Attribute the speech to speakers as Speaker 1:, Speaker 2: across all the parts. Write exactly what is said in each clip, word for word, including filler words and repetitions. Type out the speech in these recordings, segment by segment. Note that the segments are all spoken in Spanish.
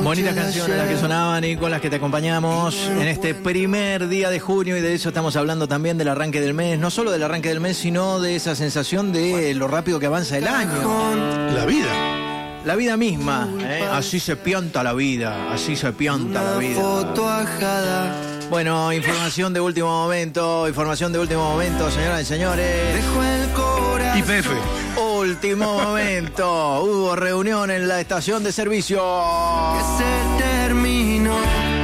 Speaker 1: Bonitas canciones las que sonaban y con las que te acompañamos en este primer día de junio, y de eso estamos hablando también, del arranque del mes, no solo del arranque del mes, sino de esa sensación de lo rápido que avanza el año.
Speaker 2: La vida.
Speaker 1: La vida misma, ¿eh? Así se pianta la vida, así se pianta la vida. Bueno, información de último momento, información de último momento, señoras y señores.
Speaker 2: Y P F.
Speaker 1: Último momento, hubo reunión en la estación de servicio.
Speaker 3: Que se terminó.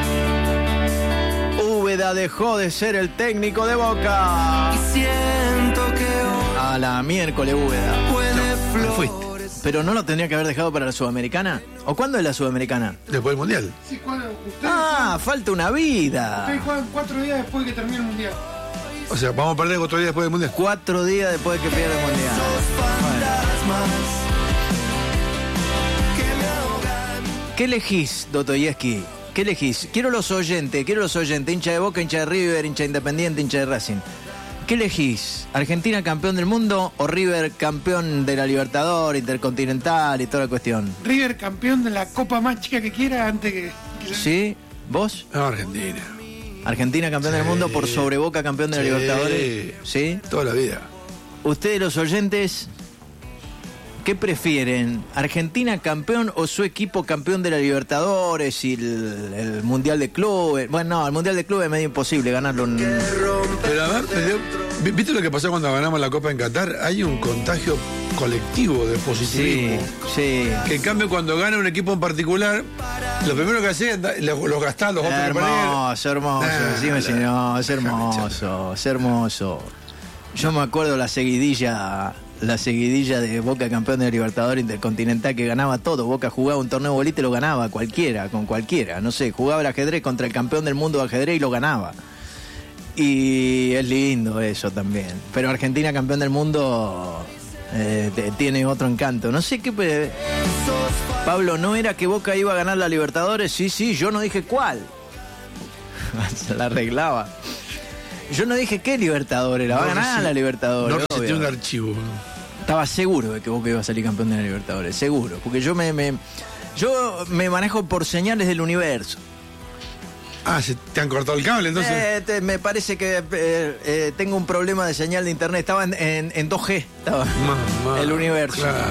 Speaker 1: Úbeda dejó de ser el técnico de Boca.
Speaker 3: Y siento que hoy
Speaker 1: A la miércoles Úbeda.
Speaker 3: puede
Speaker 2: No, fuiste.
Speaker 3: florecer.
Speaker 1: ¿Pero no lo tendría que haber dejado para la Sudamericana? ¿O cuándo es la Sudamericana?
Speaker 2: Después del Mundial.
Speaker 4: Sí, cuando ustedes,
Speaker 1: Ah, falta una vida.
Speaker 4: ustedes juegan cuatro días después de que termine el mundial.
Speaker 2: O sea, vamos a perder otro día después del Mundial.
Speaker 1: Cuatro días después de que pierda el Mundial. ¿Qué elegís, Dostoyevsky? ¿Qué elegís? Quiero los oyentes, quiero los oyentes, hincha de Boca, hincha de River, hincha de Independiente, hincha de Racing. ¿Qué elegís? ¿Argentina campeón del mundo o River campeón de la Libertadores, Intercontinental y toda la cuestión?
Speaker 4: River campeón de la copa más chica que quiera antes que... que
Speaker 1: ¿Sí? ¿Vos?
Speaker 2: No, Argentina.
Speaker 1: ¿Argentina campeón
Speaker 2: Sí.
Speaker 1: del mundo por sobre Boca campeón de la
Speaker 2: Sí.
Speaker 1: Libertadores? ¿Sí?
Speaker 2: Toda la vida.
Speaker 1: Ustedes, los oyentes, ¿qué prefieren? ¿Argentina campeón o su equipo campeón de la Libertadores y el, el Mundial de Clubes? Bueno, no, el Mundial de Clubes es medio imposible ganarlo. En...
Speaker 2: Pero a ver, me dio- ¿viste lo que pasó cuando ganamos la Copa en Qatar? Hay un contagio colectivo de
Speaker 1: Sí,
Speaker 2: positivismo.
Speaker 1: sí.
Speaker 2: Que en cambio cuando gana un equipo en particular, lo primero que hace es da- los, los gastar, los otros que perdieron.
Speaker 1: Hermoso, hermoso.
Speaker 2: Nah,
Speaker 1: Sí, me
Speaker 2: la-
Speaker 1: no, es
Speaker 2: déjame
Speaker 1: hermoso, es hermoso. Yo me acuerdo la seguidilla, la seguidilla de Boca campeón de la Libertadores Intercontinental, que ganaba todo. Boca jugaba un torneo de bolita y lo ganaba cualquiera, con cualquiera. No sé, jugaba el ajedrez contra el campeón del mundo de ajedrez y lo ganaba. Y es lindo eso también. Pero Argentina campeón del mundo eh, te- tiene otro encanto. No sé qué... pe- Pablo, ¿no era que Boca iba a ganar la Libertadores? Sí, sí, yo no dije cuál. Se la arreglaba. Yo no dije qué Libertadores, la va a
Speaker 2: No
Speaker 1: ganar
Speaker 2: reci-
Speaker 1: la Libertadores.
Speaker 2: No recité
Speaker 1: obvio.
Speaker 2: un archivo.
Speaker 1: Estaba seguro de que Boca iba a salir campeón de la Libertadores, seguro. Porque yo me, me- yo me manejo por señales del universo.
Speaker 2: Ah, ¿se te han cortado el cable entonces?
Speaker 1: Eh, te- me parece que eh, eh, tengo un problema de señal de internet. Estaba en, en- en dos G, estaba
Speaker 2: Mamá,
Speaker 1: el universo.
Speaker 2: claro.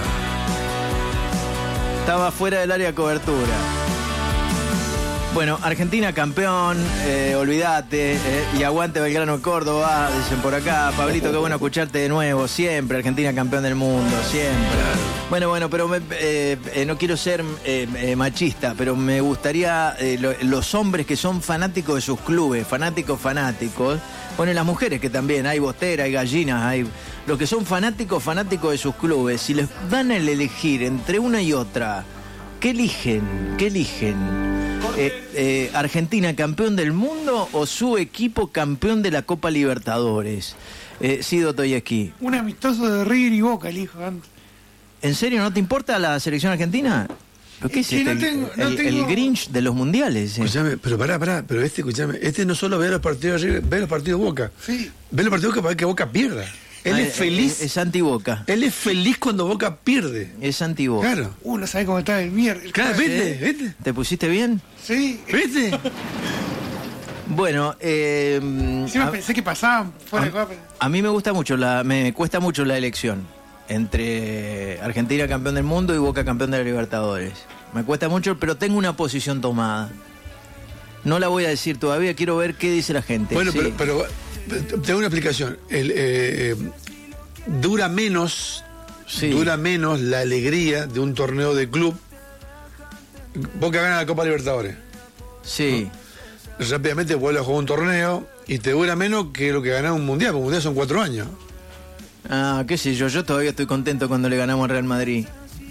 Speaker 1: Estaba fuera del área de cobertura. Bueno, Argentina campeón, eh, olvídate, eh, y aguante Belgrano de Córdoba, dicen por acá. Pablito, qué bueno escucharte de nuevo, siempre, Argentina campeón del mundo, siempre. Bueno, bueno, pero me- eh, eh, no quiero ser eh, eh, machista, pero me gustaría, eh, lo- los hombres que son fanáticos de sus clubes, fanáticos, fanáticos, bueno, y las mujeres que también, hay bosteras, hay gallinas, hay... Los que son fanáticos, fanáticos de sus clubes, si les van a elegir entre una y otra, ¿qué eligen? ¿Qué eligen? Eh, eh, ¿Argentina campeón del mundo o su equipo campeón de la Copa Libertadores? Eh, sí, Dostoyevsky.
Speaker 4: Un amistoso de River y Boca, el hijo. antes.
Speaker 1: ¿En serio no te importa la selección argentina? ¿Pero qué es
Speaker 4: Es que
Speaker 1: este?
Speaker 4: no tengo-
Speaker 1: el,
Speaker 4: no
Speaker 1: el-
Speaker 4: tengo-
Speaker 1: el Grinch de los mundiales. eh.
Speaker 2: Escuchame, pero pará, pará, pero este, escuchame, este no solo ve los partidos de River, ve los partidos de Boca.
Speaker 4: Sí.
Speaker 2: Ve los partidos de Boca para ver que Boca pierda. Él
Speaker 1: Ah,
Speaker 2: es feliz.
Speaker 1: Es, es anti-Boca.
Speaker 2: Él es feliz cuando Boca pierde.
Speaker 1: Es anti-Boca.
Speaker 2: Claro.
Speaker 4: Uh, no sabe cómo está el miércoles.
Speaker 2: Claro, ¿viste? ¿Viste?
Speaker 1: ¿Te pusiste bien?
Speaker 4: Sí.
Speaker 2: ¿Viste?
Speaker 1: Bueno, eh,
Speaker 4: Encima
Speaker 1: a,
Speaker 4: pensé que pasaban fuera de
Speaker 1: a-
Speaker 4: Copa.
Speaker 1: a mí me gusta mucho, la, me cuesta mucho la elección entre Argentina campeón del mundo y Boca campeón de la Libertadores. Me cuesta mucho, pero tengo una posición tomada. No la voy a decir todavía, quiero ver qué dice la gente.
Speaker 2: Bueno,
Speaker 1: Sí.
Speaker 2: pero, pero tengo una explicación. El, eh, eh, dura menos,
Speaker 1: Sí.
Speaker 2: dura menos la alegría de un torneo de club. Boca gana la Copa Libertadores.
Speaker 1: Sí.
Speaker 2: Rápidamente vuelve a jugar un torneo y te dura menos que lo que ganar un mundial, porque un mundial son cuatro años.
Speaker 1: Ah, qué sé yo, yo todavía estoy contento cuando le ganamos al Real Madrid.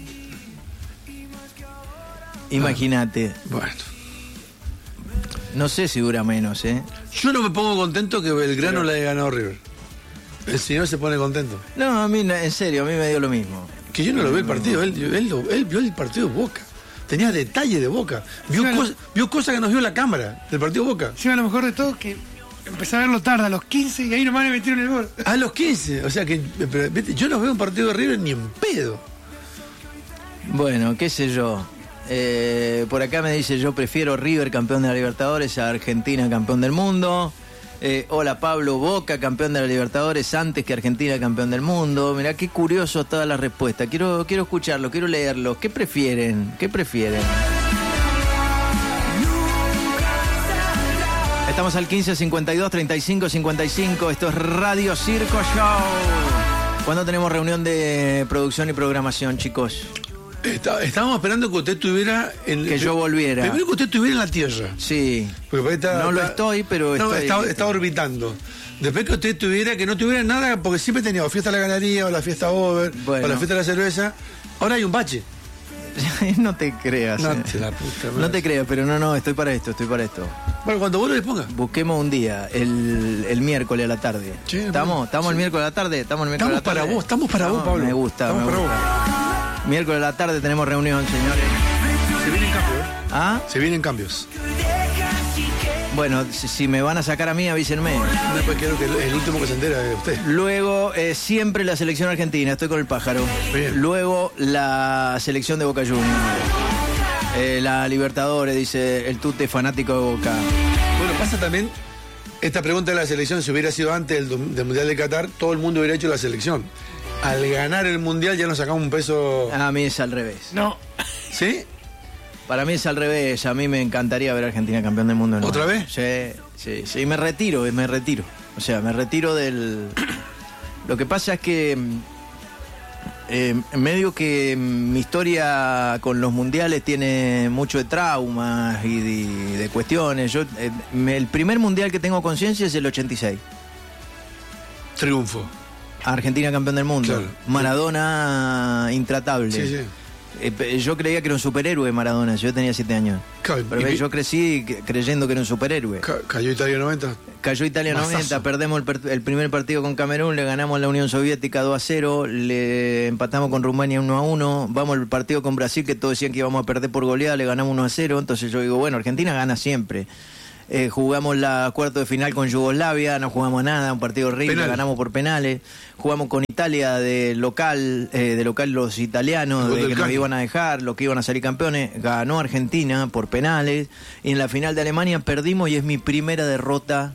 Speaker 1: Imagínate.
Speaker 2: Bueno.
Speaker 1: No sé si dura menos, ¿eh?
Speaker 2: Yo no me pongo contento que Belgrano le haya ganado a River. El señor se pone contento.
Speaker 1: No, a mí, no, en serio, a mí me dio lo mismo.
Speaker 2: Que yo no lo vi el partido, él, él, lo- él vio el partido de Boca. Tenía detalles de Boca. Vio,
Speaker 4: Claro.
Speaker 2: cos- vio cosas que nos vio la cámara del partido de Boca.
Speaker 4: Encima lo mejor de todo es que empecé a verlo tarde, a los quince, y ahí nomás le metieron el gol.
Speaker 2: A los quince. O sea que, pero, vete, yo no veo un partido de River ni en pedo.
Speaker 1: Bueno, qué sé yo. Eh, por acá me dice, yo prefiero River campeón de la Libertadores a Argentina campeón del mundo. Eh, hola Pablo, Boca campeón de la Libertadores antes que Argentina campeón del mundo. Mirá qué curioso todas las respuestas. Quiero, quiero escucharlo, quiero leerlo. ¿Qué prefieren? ¿Qué prefieren? Estamos al quince cincuenta y dos treinta y cinco cincuenta y cinco. Esto es Radio Circo Show. ¿Cuándo tenemos reunión de producción y programación, chicos?
Speaker 2: Está, estábamos esperando que usted estuviera en...
Speaker 1: Que yo volviera.
Speaker 2: Primero que usted estuviera en la Tierra.
Speaker 1: Sí.
Speaker 2: Porque está,
Speaker 1: no
Speaker 2: está,
Speaker 1: lo estoy, pero
Speaker 2: no,
Speaker 1: estoy...
Speaker 2: Está, está orbitando. Después que usted estuviera, que no tuviera nada, porque siempre tenía o fiesta de la galería, o la fiesta over,
Speaker 1: bueno.
Speaker 2: o la fiesta de la cerveza. Ahora hay un bache.
Speaker 1: No te creas.
Speaker 2: No
Speaker 1: eh.
Speaker 2: te la puta madre.
Speaker 1: No te creas, pero no, no, estoy para esto, estoy para esto.
Speaker 2: Bueno, cuando vos lo dispongas.
Speaker 1: Busquemos un día, el, el miércoles a la tarde.
Speaker 2: Sí,
Speaker 1: ¿Estamos?
Speaker 2: bueno,
Speaker 1: ¿Estamos
Speaker 2: sí.
Speaker 1: el miércoles a la tarde? ¿Estamos el miércoles
Speaker 2: Estamos
Speaker 1: a la tarde?
Speaker 2: para vos, estamos para vos, Pablo.
Speaker 1: Me gusta,
Speaker 2: estamos
Speaker 1: me
Speaker 2: para
Speaker 1: gusta.
Speaker 2: Vos.
Speaker 1: Miércoles a la tarde tenemos reunión, señores.
Speaker 2: Se vienen cambios, ¿eh?
Speaker 1: ¿Ah?
Speaker 2: Se vienen cambios.
Speaker 1: Bueno, si, si me van a sacar a mí, avísenme.
Speaker 2: No, pues quiero que el, el último que se entera es usted.
Speaker 1: Luego, eh, siempre la selección argentina, estoy con el pájaro.
Speaker 2: Bien.
Speaker 1: Luego, la selección de Boca Juniors. Eh, la Libertadores, dice el Tute, fanático de Boca.
Speaker 2: Bueno, pasa también, esta pregunta de la selección, si hubiera sido antes del, del Mundial de Qatar, todo el mundo hubiera hecho la selección. Al ganar el Mundial ya nos sacamos un peso...
Speaker 1: A mí es al revés.
Speaker 4: No.
Speaker 2: ¿Sí?
Speaker 1: Para mí es al revés. A mí me encantaría ver a Argentina campeón del mundo. ¿No?
Speaker 2: ¿Otra vez?
Speaker 1: Sí, sí, sí. Me retiro, me retiro. O sea, me retiro del... Lo que pasa es que... Eh, medio que mi historia con los mundiales tiene mucho de traumas y de, de cuestiones. Yo, eh, me, el primer mundial que tengo conciencia es el ochenta y seis.
Speaker 2: Triunfo.
Speaker 1: Argentina campeón del mundo.
Speaker 2: Claro.
Speaker 1: Maradona intratable.
Speaker 2: Sí, sí.
Speaker 1: Eh, yo creía que era un superhéroe Maradona, yo tenía siete años.
Speaker 2: Claro,
Speaker 1: Pero
Speaker 2: y-
Speaker 1: yo crecí que- creyendo que era un superhéroe.
Speaker 2: Ca- cayó Italia noventa.
Speaker 1: Cayó Italia
Speaker 2: Masazo.
Speaker 1: noventa, perdemos el, per- el primer partido con Camerún, le ganamos a la Unión Soviética dos a cero, le empatamos con Rumania uno a uno, vamos al partido con Brasil que todos decían que íbamos a perder por goleada, le ganamos uno a cero, entonces yo digo, bueno, Argentina gana siempre. Eh, jugamos la cuarto de final con Yugoslavia, no jugamos nada, un partido horrible,
Speaker 2: Penal.
Speaker 1: ganamos por penales. Jugamos con Italia de local, eh, de local los italianos,
Speaker 2: El gol
Speaker 1: de
Speaker 2: del
Speaker 1: que nos
Speaker 2: Cani.
Speaker 1: iban a dejar, los que iban a salir campeones. Ganó Argentina por penales. Y en la final de Alemania perdimos y es mi primera derrota.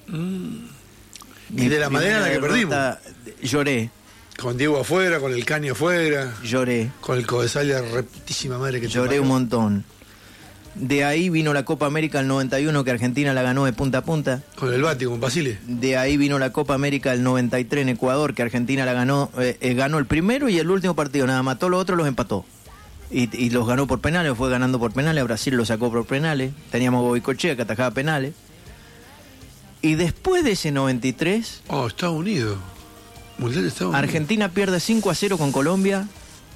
Speaker 2: Y de la manera en la que
Speaker 1: derrota, lloré,
Speaker 2: Con Diego afuera, con el Cani afuera,
Speaker 1: lloré,
Speaker 2: con el Codesalia reputísima madre que te
Speaker 1: lloré
Speaker 2: parió.
Speaker 1: un montón. De ahí vino la Copa América del noventa y uno que Argentina la ganó de punta a punta.
Speaker 2: Con el Bati, con Basile.
Speaker 1: De ahí vino la Copa América del noventa y tres en Ecuador, que Argentina la ganó, eh, eh, ganó el primero y el último partido, nada más, todos los otros los empató. Y, y los ganó por penales, fue ganando por penales, Brasil lo sacó por penales, teníamos a Goicoechea que atajaba penales. Y después de ese noventa y tres,
Speaker 2: Oh, Estados Unidos. Mundial de Estados Unidos.
Speaker 1: Argentina pierde cinco a cero con Colombia,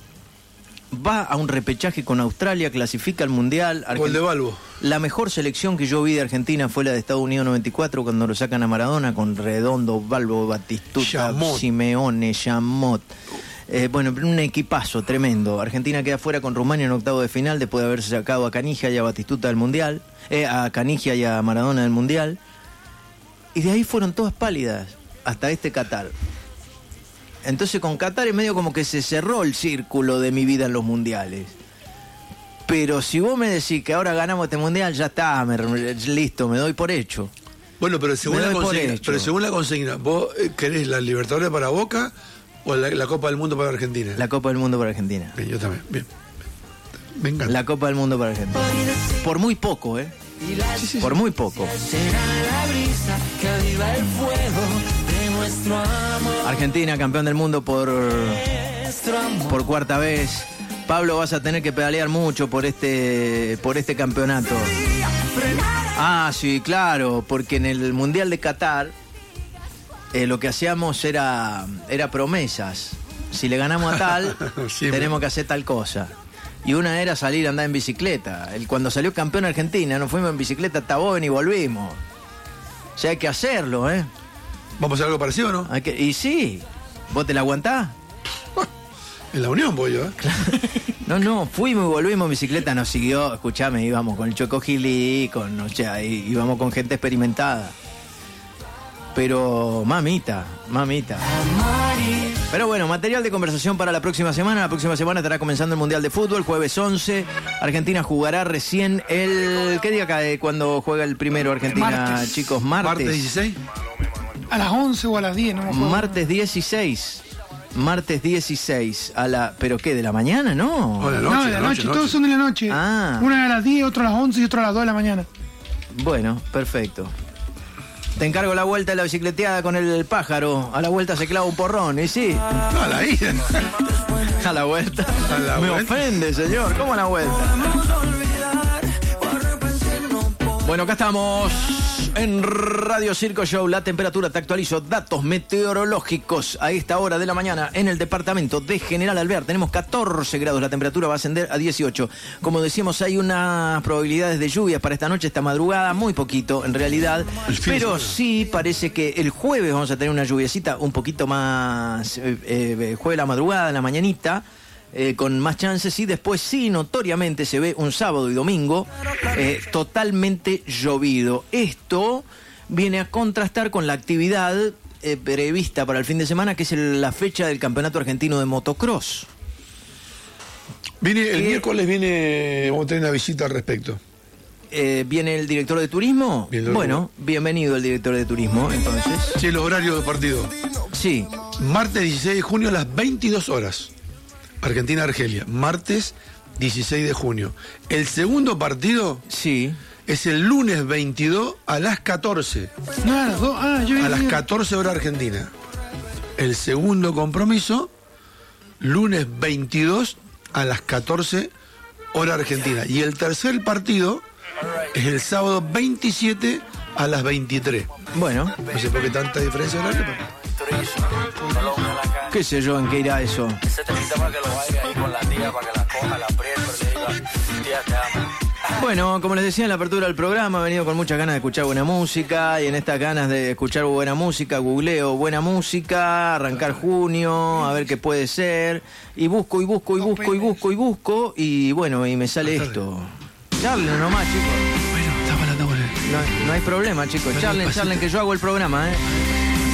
Speaker 1: va a un repechaje con Australia, clasifica al Mundial.
Speaker 2: Gol
Speaker 1: Argen-
Speaker 2: de Balbo.
Speaker 1: La mejor selección que yo vi de Argentina fue la de Estados Unidos noventa y cuatro, cuando lo sacan a Maradona con Redondo, Balbo, Batistuta,
Speaker 2: Chamot.
Speaker 1: Simeone, Chamot. Eh, bueno, un equipazo tremendo. Argentina queda fuera con Rumania en octavo de final después de haberse sacado a Canigia y a Batistuta del Mundial, eh, a Canigia y a Maradona del Mundial. Y de ahí fueron todas pálidas hasta este Qatar. Entonces con Qatar es medio como que se cerró el círculo de mi vida en los mundiales. Pero si vos me decís que ahora ganamos este mundial, ya está, me- listo, me doy por hecho.
Speaker 2: Bueno, pero según,
Speaker 1: Me
Speaker 2: la
Speaker 1: doy por
Speaker 2: consigna,
Speaker 1: hecho.
Speaker 2: pero según la consigna, ¿vos eh, querés la Libertadores para Boca o la, la Copa del Mundo para Argentina?
Speaker 1: La Copa del Mundo para Argentina.
Speaker 2: Bien, yo también. Bien. Me encanta.
Speaker 1: La Copa del Mundo para Argentina. Por muy poco, ¿eh?
Speaker 2: Sí, sí, sí.
Speaker 1: Por muy poco. Argentina, campeón del mundo por, por cuarta vez. Pablo, vas a tener que pedalear mucho por este, por este campeonato. Ah, sí, claro, porque en el Mundial de Qatar eh, lo que hacíamos era, era promesas. Si le ganamos a tal,
Speaker 2: Siempre.
Speaker 1: tenemos que hacer tal cosa. Y una era salir a andar en bicicleta. El, cuando salió campeón Argentina, nos fuimos en bicicleta hasta Boven y volvimos. O sea, hay que hacerlo, ¿eh?
Speaker 2: ¿Vamos a hacer algo parecido o no?
Speaker 1: Hay que, y sí, ¿vos te la aguantás?
Speaker 2: En la Unión voy yo, ¿eh?
Speaker 1: No, no, fuimos y volvimos en bicicleta, nos siguió, escuchame, íbamos con el Choco Gili, con, o sea, í- íbamos con gente experimentada. Pero, mamita, mamita. Pero bueno, material de conversación para la próxima semana. La próxima semana estará comenzando el Mundial de Fútbol, jueves once. Argentina jugará recién el... ¿Qué día cae cuando juega el primero Argentina,
Speaker 4: Martes.
Speaker 1: chicos? Martes.
Speaker 2: ¿Martes dieciséis?
Speaker 4: A las once o a las diez, no me acuerdo.
Speaker 1: Martes dieciséis. Martes dieciséis. A la... ¿Pero qué? ¿De la mañana? No.
Speaker 2: O de la
Speaker 4: No,
Speaker 2: noche,
Speaker 4: de la noche,
Speaker 2: noche.
Speaker 4: todos son de la noche.
Speaker 1: Ah.
Speaker 4: Una a las diez, otro a las once y otro a las dos de la mañana.
Speaker 1: Bueno, perfecto. Te encargo la vuelta de la bicicleteada con el pájaro. A la vuelta se clava un porrón, ¿y sí?
Speaker 2: No, a la ida.
Speaker 1: A la vuelta.
Speaker 2: A la
Speaker 1: Me
Speaker 2: vuelta.
Speaker 1: ofende, señor. ¿Cómo a la vuelta? Bueno, acá estamos en Radio Circo Show. La temperatura, te actualizo datos meteorológicos a esta hora de la mañana en el departamento de General Alvear. Tenemos catorce grados, la temperatura va a ascender a dieciocho. Como decíamos, hay unas probabilidades de lluvias para esta noche, esta madrugada, muy poquito en realidad. Pero sí parece que el jueves vamos a tener una lluviecita un poquito más, eh, eh, jueves a la madrugada, en la mañanita. Eh, con más chances, y después sí notoriamente se ve un sábado y domingo eh, totalmente llovido. Esto viene a contrastar con la actividad eh, prevista para el fin de semana, que es el- la fecha del Campeonato Argentino de Motocross.
Speaker 2: Viene, el
Speaker 1: ¿Qué?
Speaker 2: miércoles viene, vamos a tener una visita al respecto.
Speaker 1: Eh, ¿Viene el director de turismo?
Speaker 2: Bien, lo-
Speaker 1: Bueno, bienvenido el director de turismo, entonces.
Speaker 2: Sí, los horarios de partido.
Speaker 1: Sí,
Speaker 2: Martes dieciséis de junio a las veintidós horas. Argentina-Argelia. Martes dieciséis de junio. El segundo partido
Speaker 1: sí.
Speaker 2: es el lunes veintidós a las catorce.
Speaker 4: No, a las dos. Ah, yo
Speaker 2: A las catorce horas Argentina. El segundo compromiso, lunes veintidós a las catorce hora Argentina. Y el tercer partido es el sábado veintisiete a las veintitrés.
Speaker 1: Bueno,
Speaker 2: No sé por qué tanta diferencia horaria, pero...
Speaker 1: qué sé yo en qué irá eso.
Speaker 5: Ese temita para que lo baile ahí con la tía, para que la coja, la apriete, le diga, tía, te amo.
Speaker 1: Bueno, como les decía en la apertura del programa, he venido con muchas ganas de escuchar buena música, y en estas ganas de escuchar buena música, googleo buena música, arrancar junio, a ver qué puede ser, y busco y busco y busco y busco y busco, y bueno, y me sale esto. Charlen nomás, chicos.
Speaker 2: Bueno, estaba hablando con él.
Speaker 1: No, no hay problema, chicos.
Speaker 2: Bueno,
Speaker 1: Charlen,
Speaker 2: pasate.
Speaker 1: charlen, que yo hago el programa, ¿eh?